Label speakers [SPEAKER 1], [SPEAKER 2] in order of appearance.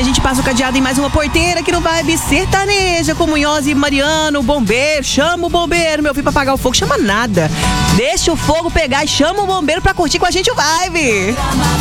[SPEAKER 1] a gente passa o cadeado em mais uma porteira aqui no Vibe Sertaneja com Munhoz e Mariano, o bombeiro. Chama o bombeiro, meu filho, pra apagar o fogo. Chama nada. Deixa o fogo pegar e chama o bombeiro pra curtir com a gente o Vibe.